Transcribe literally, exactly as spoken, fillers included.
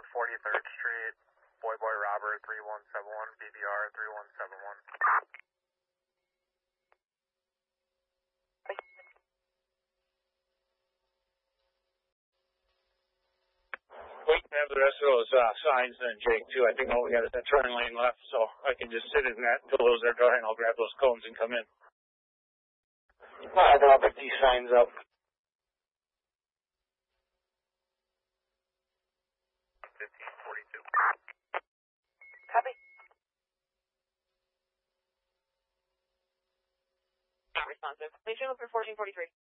forty-third Street, Boy Boy Robert three one seven one, B B R three one seven one. We can have the rest of those uh, signs then, Jake, too. I think all we got is that turn lane left, so I can just sit in that until those are dry, and I'll grab those cones and come in. All right, then I'll pick these signs up. fifteen forty-two. Copy. Not responsive. Please show up for fourteen forty-three.